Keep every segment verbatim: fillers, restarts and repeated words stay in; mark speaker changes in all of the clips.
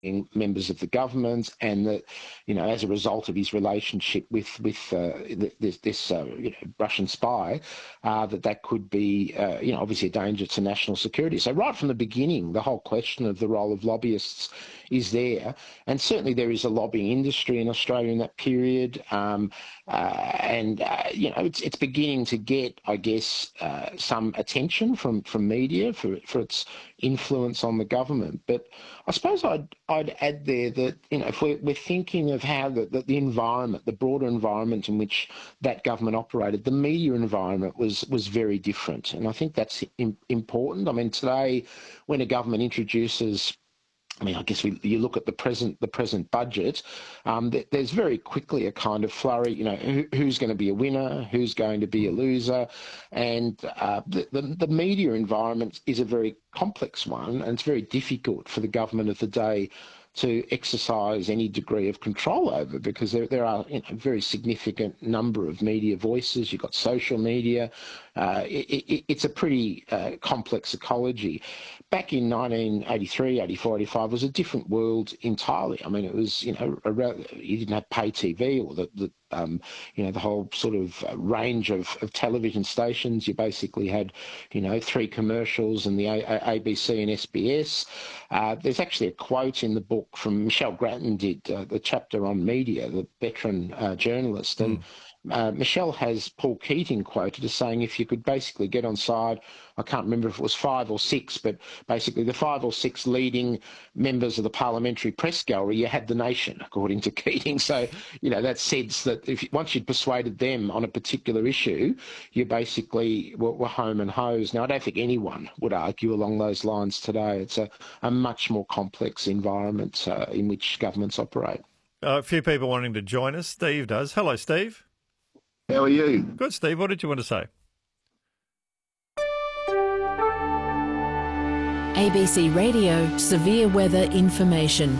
Speaker 1: members of the government, and that, you know, as a result of his relationship with with uh, this, this uh, you know, Russian spy, uh, that that could be, uh, you know, obviously a danger to national security. So right from the beginning, the whole question of the role of lobbyists is there, and certainly there is a lobbying industry in Australia in that period, um, uh, and uh, you know, it's it's beginning to get, I guess, uh, some attention from from media for for its influence on the government. But I suppose I'd I'd add there that, you know, if we're, we're thinking of how the, the, the environment, the broader environment in which that government operated, the media environment was was very different, and I think that's im- important. I mean, today, when a government introduces, I mean, I guess we, you look at the present the present budget, um, th- there's very quickly a kind of flurry, you know, who, who's going to be a winner, who's going to be a loser, and uh, the, the, the media environment is a very complex one, and it's very difficult for the government of the day to exercise any degree of control over, because there, there are, you know, a very significant number of media voices. You've got social media. Uh, it, it, it's a pretty uh, complex ecology. Back in nineteen eighty-three, eighty-four, eighty-five was a different world entirely. I mean, it was, you know, a, you didn't have pay T V or the, the um, you know, the whole sort of range of, of television stations. You basically had, you know, three commercials and the A B C and S B S. Uh, there's actually a quote in the book from Michelle Grattan, did uh, the chapter on media, the veteran uh, journalist, and mm. Uh, Michelle has Paul Keating quoted as saying, if you could basically get on side, I can't remember if it was five or six, but basically the five or six leading members of the parliamentary press gallery, you had the nation, according to Keating. So, you know, that sense that if once you'd persuaded them on a particular issue, you basically were, were home and hosed. Now, I don't think anyone would argue along those lines today. It's a, a much more complex environment uh, in which governments operate.
Speaker 2: Uh, a few people wanting to join us. Steve does. Hello, Steve.
Speaker 3: How are you?
Speaker 2: Good, Steve. What did you want to say?
Speaker 4: A B C Radio Severe Weather Information.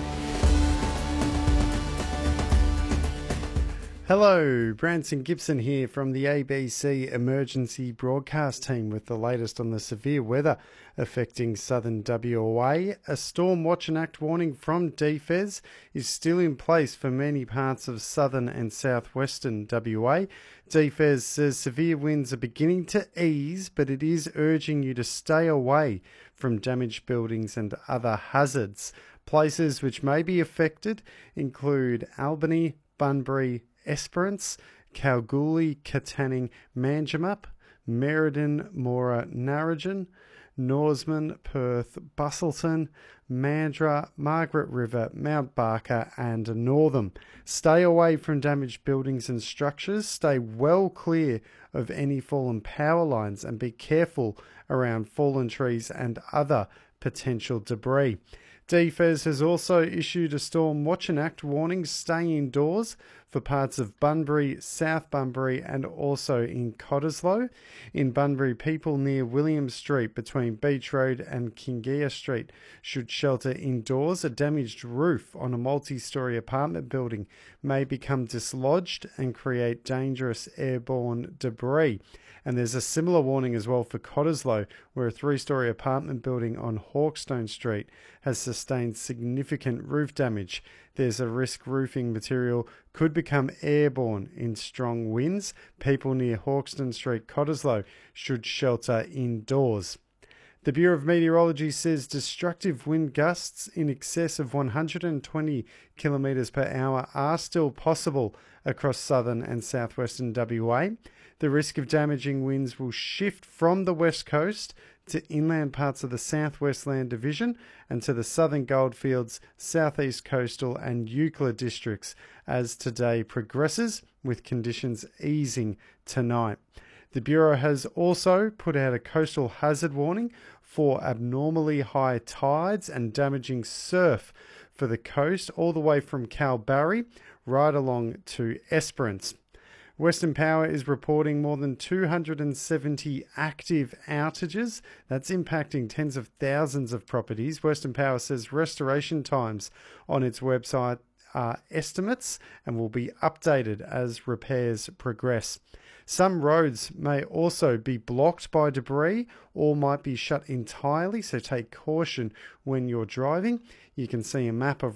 Speaker 5: Hello, Branson Gibson here from the A B C Emergency Broadcast Team with the latest on the severe weather affecting southern W A. A Storm Watch and Act warning from D F E S is still in place for many parts of southern and southwestern W A. D F E S says severe winds are beginning to ease, but it is urging you to stay away from damaged buildings and other hazards. Places which may be affected include Albany, Bunbury, Esperance, Kalgoorlie, Katanning, Manjimup, Merredin, Mora, Narrogin, Norseman, Perth, Busselton, Mandurah, Margaret River, Mount Barker and Northam. Stay away from damaged buildings and structures. Stay well clear of any fallen power lines and be careful around fallen trees and other potential debris. D F E S has also issued a Storm Watch and Act warning. Stay indoors for parts of Bunbury, South Bunbury and also in Cottesloe. In Bunbury, people near William Street between Beach Road and Kingia Street should shelter indoors. A damaged roof on a multi-storey apartment building may become dislodged and create dangerous airborne debris. And there's a similar warning as well for Cottesloe, where a three-storey apartment building on Hawkstone Street has sustained significant roof damage. There's a risk roofing material could become airborne in strong winds. People near Hawkstone Street, Cottesloe should shelter indoors. The Bureau of Meteorology says destructive wind gusts in excess of one hundred twenty kilometres per hour are still possible across southern and southwestern W A. The risk of damaging winds will shift from the west coast to inland parts of the Southwest Land Division and to the southern Goldfields, southeast coastal and Euclid districts as today progresses, with conditions easing tonight. The Bureau has also put out a coastal hazard warning for abnormally high tides and damaging surf for the coast all the way from Kalbarri right along to Esperance. Western Power is reporting more than two hundred seventy active outages. That's impacting tens of thousands of properties. Western Power says restoration times on its website are estimates and will be updated as repairs progress. Some roads may also be blocked by debris or might be shut entirely, so take caution when you're driving. You can see a map of